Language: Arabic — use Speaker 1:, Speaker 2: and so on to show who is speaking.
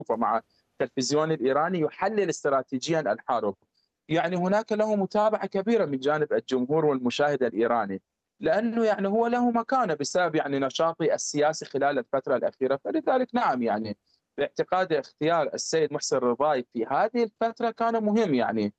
Speaker 1: مع التلفزيون الإيراني يحلل استراتيجيا الحرب. يعني هناك له متابعة كبيرة من جانب الجمهور والمشاهد الإيراني، لأنه يعني هو له مكانة بسبب يعني نشاطه السياسي خلال الفترة الأخيرة. فلذلك نعم، يعني باعتقادي اختيار السيد محسن رضاي في هذه الفترة كان مهم، يعني